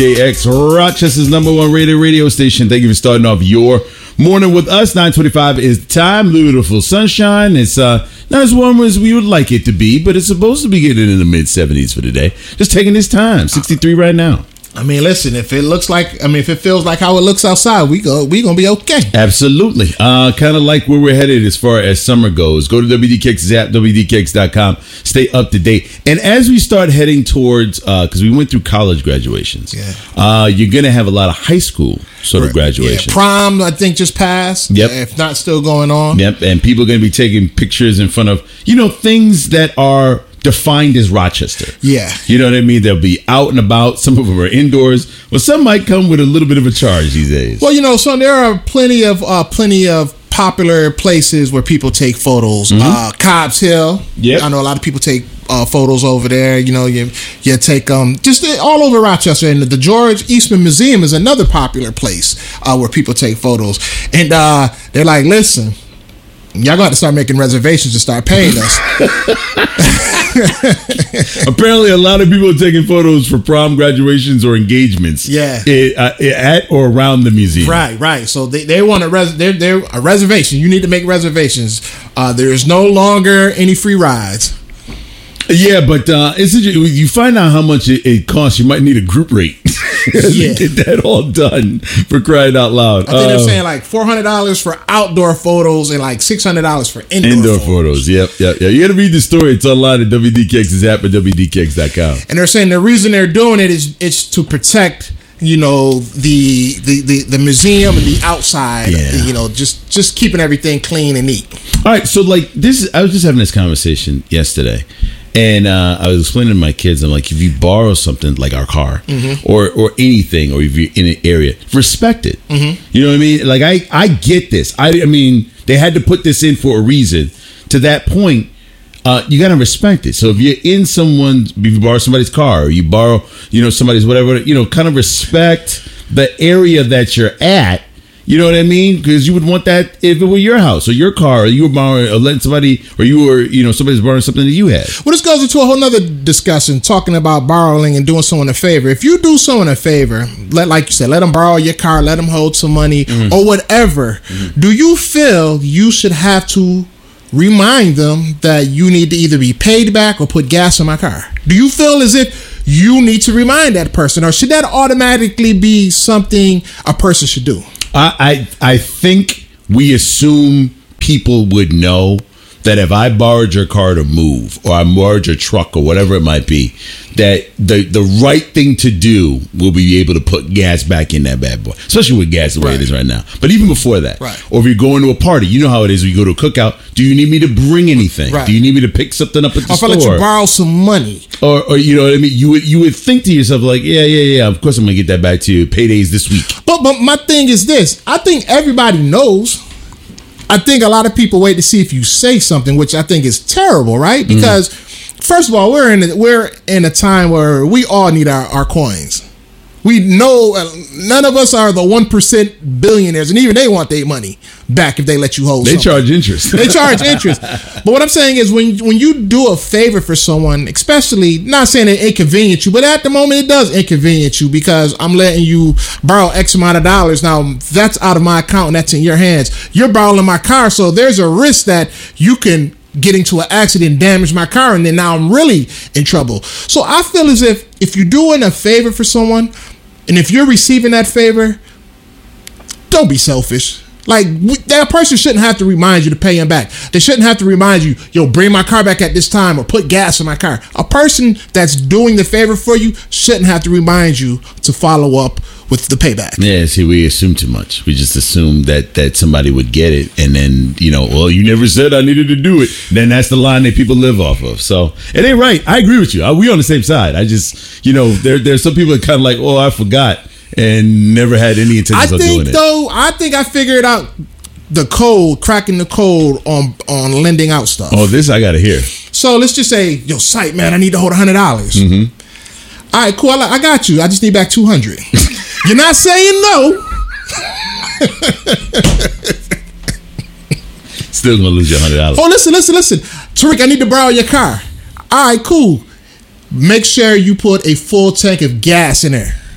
WDKX, Rochester's #1 rated radio station. Thank you for starting off your morning with us. 9:25 is the time. Beautiful sunshine. It's not as warm as we would like it to be, but it's supposed to be getting in the mid-70s for today. Just taking this time. 63 right now. I mean, listen, if it feels like how it looks outside, we gonna be okay. Absolutely. Kind of like where we're headed as far as summer goes. Go to WDKX app, WDKX.com. Stay up to date. And as we start heading towards, because we went through college graduations, you're going to have a lot of high school sort of graduations. Yeah, prom, I think, just passed. Yep. If not still going on. Yep. And people are going to be taking pictures in front of, things that are defined as Rochester. Yeah. You know what I mean? They'll be out and about. Some of them are indoors. Well, some might come with a little bit of a charge these days. Well, so there are plenty of popular places where people take photos. Mm-hmm. Cobb's Hill. Yep. I know a lot of people take photos over there. You take just all over Rochester. And the George Eastman Museum is another popular place where people take photos. And they're like, listen, y'all got to start making reservations to start paying us. Apparently, a lot of people are taking photos for prom, graduations, or engagements. Yeah, at or around the museum. Right. So they want a reservation. You need to make reservations. There's no longer any free rides. Yeah, but you find out how much it costs. You might need a group rate to get that all done, for crying out loud. I think they're saying like $400 for outdoor photos and like $600 for indoor photos. Yep. You got to read the story. It's online at WDKX's app at WDKX.com. And they're saying the reason they're doing it is it's to protect the museum and the outside. Yeah. Just keeping everything clean and neat. All right, so like this, I was just having this conversation yesterday. And I was explaining to my kids, I'm like, if you borrow something like our car or anything, or if you're in an area, respect it. Mm-hmm. You know what I mean? Like, I get this. I mean, they had to put this in for a reason. To that point, you got to respect it. So if you're in if you borrow somebody's car, or you borrow, somebody's whatever, kind of respect the area that you're at. You know what I mean? Because you would want that if it were your house or your car, or you were borrowing, or letting somebody, or you were, somebody's borrowing something that you had. Well, this goes into a whole nother discussion, talking about borrowing and doing someone a favor. If you do someone a favor, like you said, let them borrow your car, let them hold some money, or whatever. Mm-hmm. Do you feel you should have to remind them that you need to either be paid back or put gas in my car? Do you feel as if you need to remind that person, or should that automatically be something a person should do? I think we assume people would know that if I borrowed your car to move, or I borrowed your truck, or whatever it might be, that the right thing to do will be able to put gas back in that bad boy, especially with gas the way it is right now. But even before that, or if you're going to a party, you know how it is when you go to a cookout. Do you need me to bring anything? Right. Do you need me to pick something up at the store? Or if I let you borrow some money, or you know what I mean? You would think to yourself like, yeah. Of course I'm gonna get that back to you. Payday's this week. But my thing is this: I think everybody knows. I think a lot of people wait to see if you say something, which I think is terrible, right? Because first of all, we're in a time where we all need our coins. We know none of us are the 1% billionaires, and even they want their money back if they let you hold. They charge interest. They charge interest. But what I'm saying is, when you do a favor for someone, especially, not saying it inconvenience you, but at the moment it does inconvenience you, because I'm letting you borrow X amount of dollars. Now that's out of my account and that's in your hands. You're borrowing my car, so there's a risk that you can get into an accident, damage my car, and then now I'm really in trouble. So I feel as if you're doing a favor for someone, and if you're receiving that favor, don't be selfish. Like, that person shouldn't have to remind you to pay him back. They shouldn't have to remind you, bring my car back at this time, or put gas in my car. A person that's doing the favor for you shouldn't have to remind you to follow up with the payback. Yeah, see, we assume too much. We just assume that somebody would get it, and then, well, you never said I needed to do it. Then that's the line that people live off of. So it ain't right. I agree with you. We on the same side. I just, there's some people that kind of like, I forgot, and never had any intentions of doing it. I think I figured out the code, cracking the code on lending out stuff. Oh, this I got to hear. So let's just say, Sight, man, I need to hold $100. Mm-hmm. All right, cool. I got you. I just need back $200. You're not saying no. Still gonna lose your $100. Oh, listen. Tariq, I need to borrow your car. All right, cool. Make sure you put a full tank of gas in there.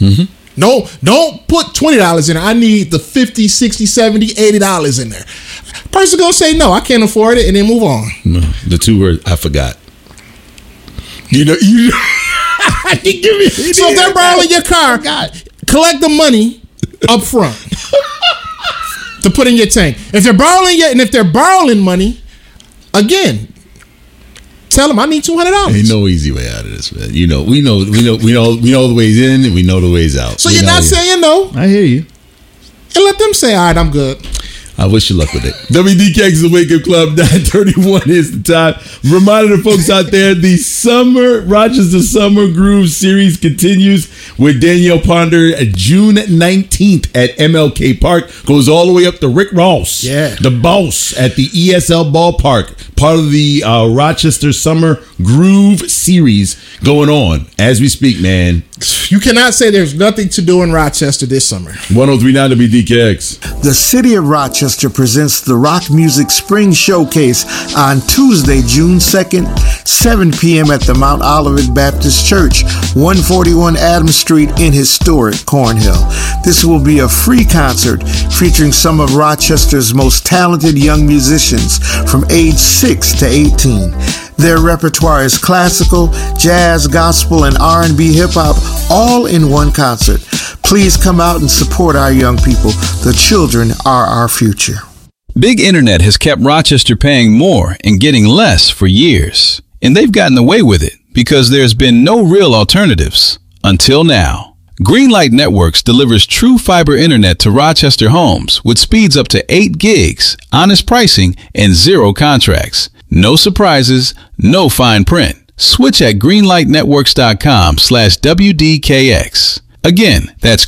Don't put $20 in there. I need the $50, $60, $70, $80 in there. Person gonna say no, I can't afford it, and then move on. No, the two words, I forgot. You know. So if they're borrowing your car, collect the money up front to put in your tank. If they're borrowing money, again, tell them I need $200. Ain't no easy way out of this, man. We know the ways in and we know the ways out. So you're not saying no. I hear you. And let them say, all right, I'm good. I wish you luck with it. WDKX is the Wake Up Club. 9:31 is the time. Reminder to folks out there, the Rochester Summer Groove series continues with Danielle Ponder at June 19th at MLK Park. Goes all the way up to Rick Ross, the boss at the ESL Ballpark. Part of the Rochester Summer Groove series going on as we speak, man. You cannot say there's nothing to do in Rochester this summer. 103.9 WDKX. The City of Rochester presents the Rock Music Spring Showcase on Tuesday, June 2nd, 7 p.m. at the Mount Olivet Baptist Church, 141 Adams Street in historic Cornhill. This will be a free concert featuring some of Rochester's most talented young musicians from age 6 to 18. Their repertoire is classical, jazz, gospel, and R&B hip-hop, all in one concert. Please come out and support our young people. The children are our future. Big Internet has kept Rochester paying more and getting less for years. And they've gotten away with it because there's been no real alternatives. Until now. Greenlight Networks delivers true fiber internet to Rochester homes with speeds up to 8 gigs, honest pricing, and 0 contracts. No surprises, no fine print. Switch at greenlightnetworks.com/WDKX. Again, that's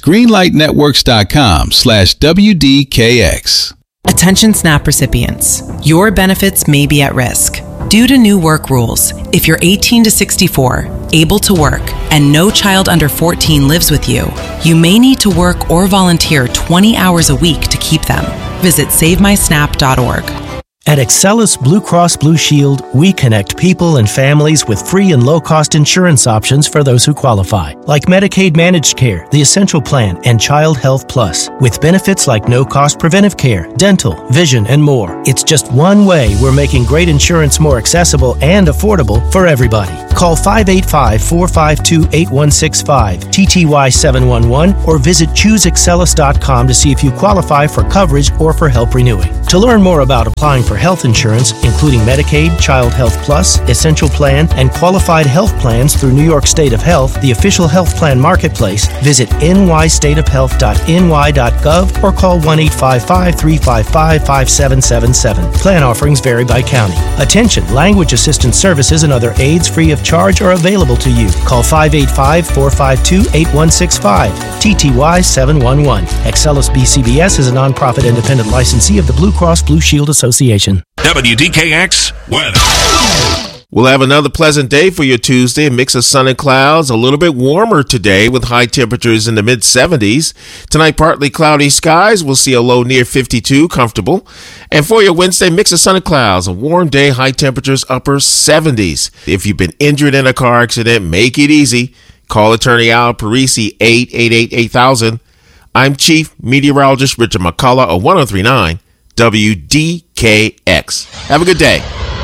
greenlightnetworks.com/WDKX. Attention SNAP recipients. Your benefits may be at risk. Due to new work rules, if you're 18 to 64, able to work, and no child under 14 lives with you, you may need to work or volunteer 20 hours a week to keep them. Visit SaveMySNAP.org. At Excellus Blue Cross Blue Shield, we connect people and families with free and low-cost insurance options for those who qualify, like Medicaid Managed Care, the Essential Plan, and Child Health Plus, with benefits like no-cost preventive care, dental, vision, and more. It's just one way we're making great insurance more accessible and affordable for everybody. Call 585-452-8165, TTY 711, or visit ChooseExcellus.com to see if you qualify for coverage or for help renewing. To learn more about applying for health insurance, including Medicaid, Child Health Plus, Essential Plan, and qualified health plans through New York State of Health, the official health plan marketplace, visit nystateofhealth.ny.gov or call 1-855-355-5777. Plan offerings vary by county. Attention, language assistance services and other aids free of charge are available to you. Call 585-452-8165, TTY 711. Excellus BCBS is a nonprofit independent licensee of the Blue Cross Blue Shield Association. WDKX weather. We'll have another pleasant day for your Tuesday. A mix of sun and clouds. A little bit warmer today with high temperatures in the mid-70s. Tonight, partly cloudy skies. We'll see a low near 52, comfortable. And for your Wednesday, mix of sun and clouds. A warm day, high temperatures, upper 70s. If you've been injured in a car accident, make it easy. Call attorney Al Parisi, 888-8000. I'm Chief Meteorologist Richard McCullough of 103.9 WDKX. Have a good day.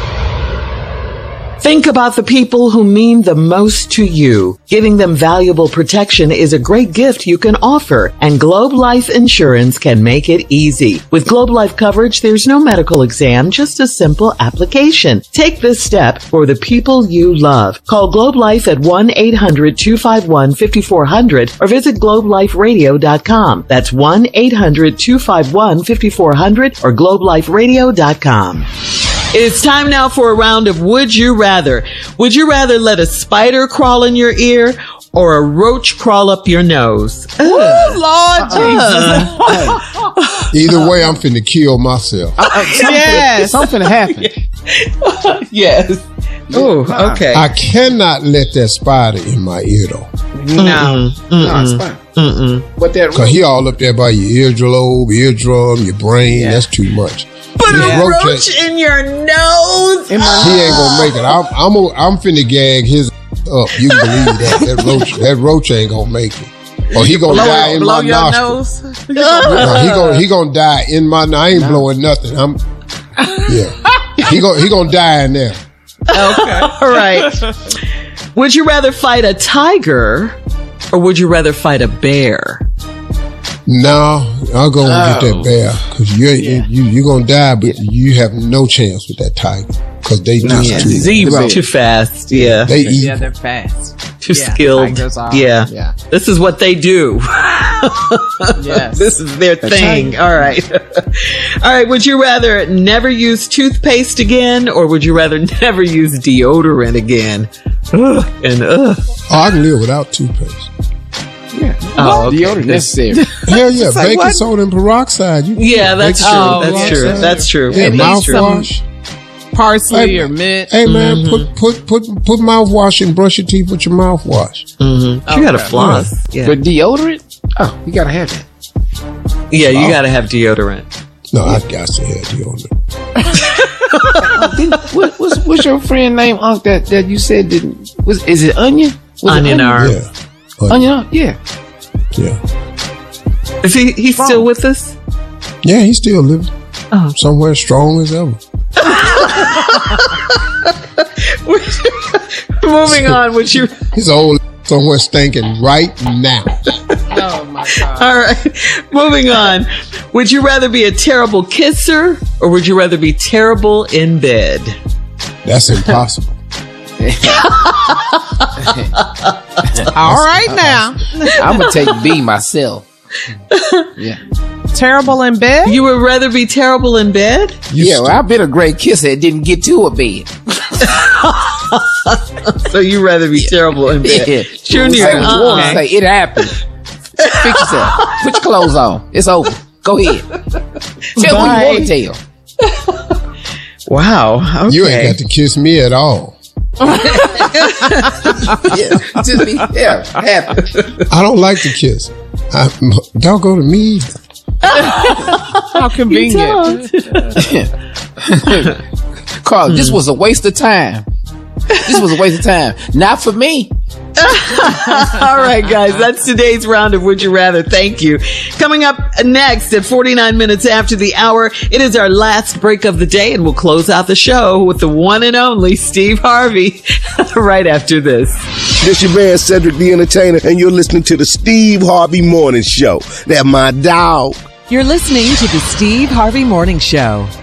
Think about the people who mean the most to you. Giving them valuable protection is a great gift you can offer, and Globe Life Insurance can make it easy. With Globe Life coverage, there's no medical exam, just a simple application. Take this step for the people you love. Call Globe Life at 1-800-251-5400 or visit globeliferadio.com. That's 1-800-251-5400 or globeliferadio.com. It's time now for a round of Would You Rather. Would you rather let a spider crawl in your ear or a roach crawl up your nose? Oh, Lord Jesus. Either way, I'm finna kill myself. Yes. Something happened. Yes. Oh, okay. I cannot let that spider in my ear, though. No. Spider. What that? Because he all up there by your eardrum, your brain. Yeah. That's too much. Put a roach in your nose. He ain't gonna make it. I'm finna gag his up. You can believe that. That roach ain't gonna make it. Or he gonna die in my nostril. No, he gonna die in my. I ain't blowing nothing. He gonna die in there. Okay. All right. Would you rather fight a tiger or would you rather fight a bear? No, I'll go and get that bear because you're gonna die, but you have no chance with that tiger because they too fast. Yeah, they're fast. Too skilled. Yeah, this is what they do. Yes, this is their thing. All right. Would you rather never use toothpaste again, or would you rather never use deodorant again? Oh, I can live without toothpaste. Yeah. Okay. Deodorant necessary. Hell yeah, baking soda and peroxide. That's true. That's true. Yeah, mouthwash. Parsley or mint. Hey man, put mouthwash and brush your teeth with your mouthwash. You gotta floss. Yeah. But deodorant? Oh, you gotta have that. Yeah, you gotta have deodorant. No, I got to have deodorant. What's your friend name, Unc, that you said didn't? Is it Onion? Onion Arm. Yeah. Onion Arm? Yeah. Is he still with us? Yeah, he's still living. Oh. Somewhere strong as ever. Moving on, He's old somewhere stinking right now. Oh my God. All right. Moving on. Would you rather be a terrible kisser or would you rather be terrible in bed? That's impossible. All right now. I'm gonna take B myself. Yeah. Terrible in bed? You would rather be terrible in bed? I've been a great kisser and didn't get to a bed. So you rather be terrible in bed? Yeah. Junior, say what you want to say. It happened. Fix yourself. Put your clothes on. It's over. Go ahead. Tell what you want to tell. Wow. Okay. You ain't got to kiss me at all. Just be happy. I don't like to kiss. Don't go to me. How convenient. Carl, this was a waste of time. Not for me. All right, guys, that's today's round of Would You Rather. Thank you. Coming up next at 49 minutes after the hour, it is our last break of the day, and we'll close out the show with the one and only Steve Harvey right after this. This your man, Cedric the Entertainer, and you're listening to the Steve Harvey Morning Show. That's my dog. You're listening to the Steve Harvey Morning Show.